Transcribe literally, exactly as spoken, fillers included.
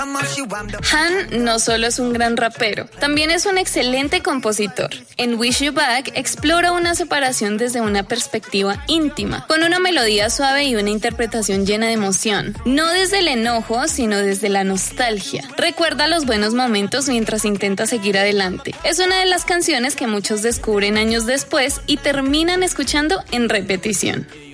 Han no solo es un gran rapero, también es un excelente compositor. En Wish You Back explora una separación desde una perspectiva íntima, con una melodía suave y una interpretación llena de emoción. No desde el enojo, sino desde la nostalgia. Recuerda los buenos momentos mientras intenta seguir adelante. Es una de las canciones que muchos descubren años después y terminan escuchando en repetición.